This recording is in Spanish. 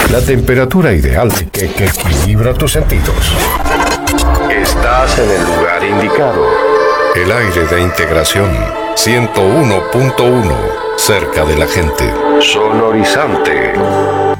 La temperatura ideal que equilibra tus sentidos. Estás en el lugar indicado. El aire de integración 101.1, cerca de la gente. Sonorizante.